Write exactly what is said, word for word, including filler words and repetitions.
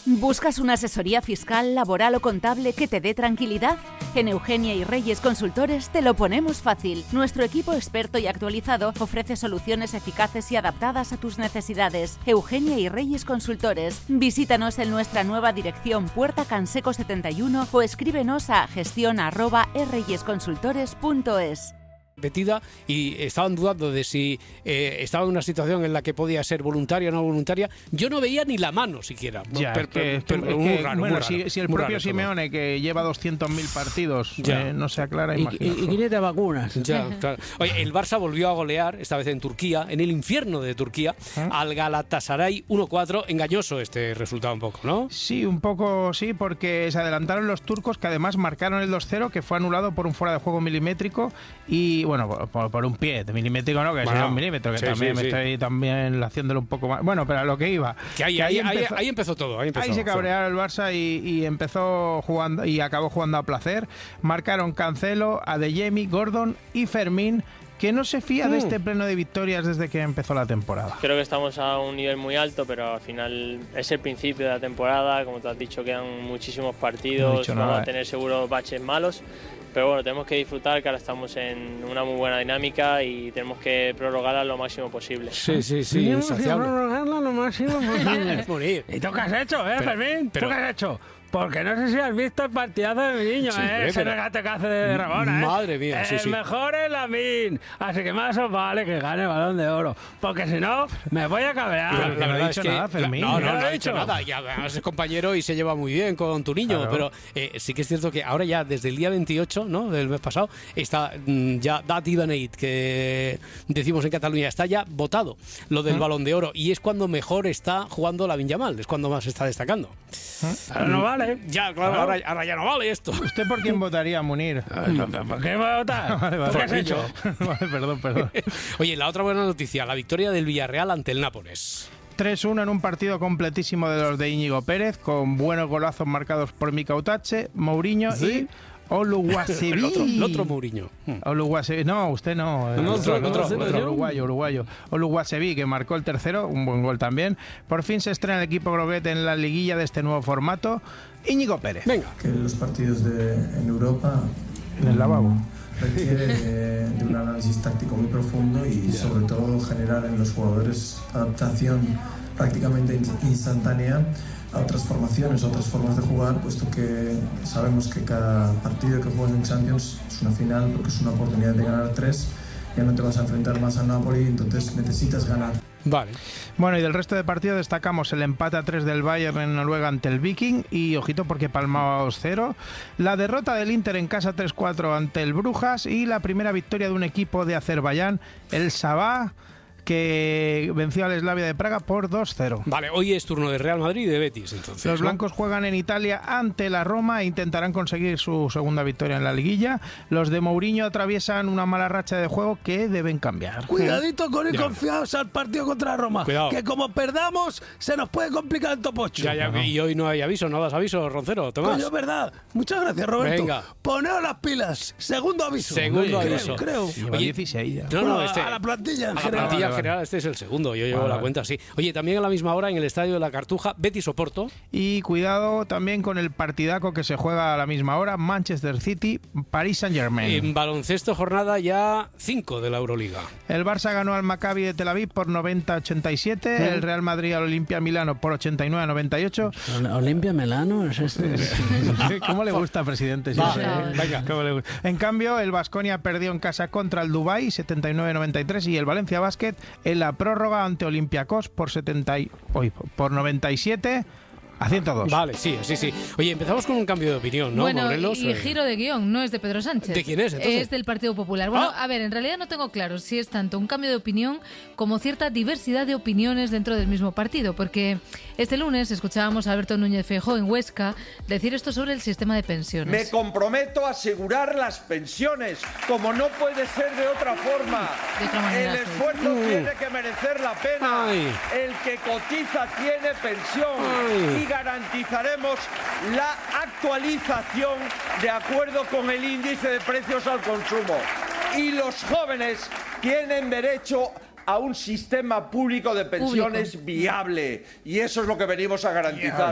¿Buscas una asesoría fiscal, laboral o contable que te dé tranquilidad? En Eugenia y Reyes Consultores te lo ponemos fácil. Nuestro equipo experto y actualizado ofrece soluciones eficaces y adaptadas a tus necesidades. Eugenia y Reyes Consultores. Visítanos en nuestra nueva dirección Puerta Canseco setenta y uno o escríbenos a gestión arroba erreyesconsultores punto es. Metida y estaban dudando de si eh, estaba en una situación en la que podía ser voluntaria o no voluntaria. Yo no veía ni la mano siquiera. Ya, per, per, es que, per, es muy que, raro, bueno, muy raro, si, si el muy propio raro Simeone, que lleva doscientos mil partidos, eh, no se aclara, y, imagino. y, y quinientas vacunas. Ya, claro. Oye, el Barça volvió a golear, esta vez en Turquía, en el infierno de Turquía, ¿eh? al Galatasaray uno cuatro. Engañoso este resultado un poco, ¿no? Sí, un poco sí, porque se adelantaron los turcos, que además marcaron el dos cero, que fue anulado por un fuera de juego milimétrico y, bueno, por, por un pie de milimétrico, no, que bueno, sería un milímetro, que sí, también sí, me sí. estoy también haciéndolo un poco más. Bueno, pero a lo que iba. Que ahí, que ahí, ahí, empezó, ahí empezó todo. Ahí, empezó, ahí se cabrearon el Barça y, y empezó jugando y acabó jugando a placer. Marcaron Cancelo, Adeyemi, Gordon y Fermín, que no se fía mm. de este pleno de victorias desde que empezó la temporada. Creo que estamos a un nivel muy alto, pero al final es el principio de la temporada. Como te has dicho, quedan muchísimos partidos, no vamos nada, a tener seguro baches malos. Pero bueno, tenemos que disfrutar, que ahora estamos en una muy buena dinámica y tenemos que prorrogarla lo máximo posible. Sí, sí, sí, insaciable. Prorrogarla lo máximo posible. Morir. ¿Y tú qué has hecho, eh, Pero, Fermín? pero- ¿Tú qué has hecho? Porque no sé si has visto el partidazo de mi niño, Sí, ¿eh? hombre, Ese pero- regate que hace de Rabona, ¿eh? Madre mía, el sí, sí. mejor es Lamine. Así que más os vale que gane el Balón de Oro. Porque si no, me voy a cabrear. Pero La que no verdad ha es dicho que nada, Fermín. No, ¿No no, lo no ha ha dicho dicho? nada. Y además es compañero y se lleva muy bien con tu niño. Claro. Pero eh, sí que es cierto que ahora ya desde el día veintiocho, ¿no?, del mes pasado, está mm, ya Dat Ibaneit, que decimos en Cataluña, está ya votado lo del ¿Mm? Balón de Oro. Y es cuando mejor está jugando Lamine Yamal. Es cuando más está destacando. Ahora no vale. Ya, claro, ahora, ahora ya no vale esto. ¿Usted por quién votaría, Munir? ¿Por qué voy a votar? Vale, vale. ¿Tú qué has hecho? Vale, perdón, perdón. Oye, la otra buena noticia, la victoria del Villarreal ante el Nápoles. tres uno en un partido completísimo de los de Íñigo Pérez, con buenos golazos marcados por Mika Utache, Mourinho ¿Sí? y Oluwasebi. El otro, el otro Mourinho. Hmm. Oluwasebi, no, usted no. No, otro, otro, otro, otro, otro, otro. uruguayo, uruguayo. Oluwasebi, que marcó el tercero, un buen gol también. Por fin se estrena el equipo Groguet en la liguilla de este nuevo formato. Íñigo Pérez. Venga. Que los partidos de, en Europa En el lavabo. requiere de, de un análisis táctico muy profundo y sobre todo generar en los jugadores adaptación prácticamente instantánea a otras formaciones, a otras formas de jugar, puesto que sabemos que cada partido que juegas en Champions es una final porque es una oportunidad de ganar tres, ya no te vas a enfrentar más al Napoli, entonces necesitas ganar. Vale. Bueno, y del resto de partidos destacamos el empate a tres del Bayern en Noruega ante el Viking y, ojito, porque palmaba dos cero, la derrota del Inter en casa tres cuatro ante el Brujas y la primera victoria de un equipo de Azerbaiyán, el Sabah, que venció al Slavia de Praga por dos cero. Vale, hoy es turno de Real Madrid y de Betis, entonces. Los ¿no? blancos juegan en Italia ante la Roma e intentarán conseguir su segunda victoria en la liguilla. Los de Mourinho atraviesan una mala racha de juego que deben cambiar. Cuidadito con ir Ya. confiados al partido contra Roma. Cuidado. Que como perdamos, se nos puede complicar el topocho. Ya, ya, y hoy no hay aviso, no das aviso, Roncero, Tomás. Coño, es verdad. Muchas gracias, Roberto. Venga. Poneos las pilas. Segundo aviso. Segundo Creo, aviso. Creo. Lleva Oye, dieciséis ya. No, Bueno, no, a- este, a la plantilla en a la general. plantilla Vale, vale. general, este es el segundo, yo llevo Vale, la vale. cuenta, sí. Oye, también a la misma hora en el Estadio de la Cartuja, Betis Oporto. Y cuidado también con el partidaco que se juega a la misma hora, Manchester City, Paris Saint-Germain. En baloncesto, jornada ya cinco de la Euroliga. El Barça ganó al Maccabi de Tel Aviv por noventa a ochenta y siete, el Real Madrid al Olimpia Milano por ochenta y nueve a noventa y ocho. Olimpia Melano es este. ¿Cómo le gusta, presidente? Sí, Va, sí. venga. ¿Cómo le gusta? En cambio, el Baskonia perdió en casa contra el Dubái setenta y nueve a noventa y tres y el Valencia Basket en la prórroga ante Olympiacos por setenta y, uy, por noventa y siete a ciento dos. Vale, sí, sí, sí. Oye, empezamos con un cambio de opinión, ¿no, Bueno, Morelos? y Eh, giro de guión, no es de Pedro Sánchez. ¿De quién es, entonces? Es del Partido Popular. Bueno, Ah. a ver, en realidad no tengo claro si es tanto un cambio de opinión como cierta diversidad de opiniones dentro del mismo partido, porque este lunes escuchábamos a Alberto Núñez Feijóo en Huesca decir esto sobre el sistema de pensiones. Me comprometo a asegurar las pensiones, como no puede ser de otra forma. De otra manera, El sí. esfuerzo Uh. tiene que merecer la pena. Ay. El que cotiza tiene pensión. Ay. Y garantizaremos la actualización de acuerdo con el índice de precios al consumo. Y los jóvenes tienen derecho a un sistema público de pensiones viable. Y eso es lo que venimos a garantizar.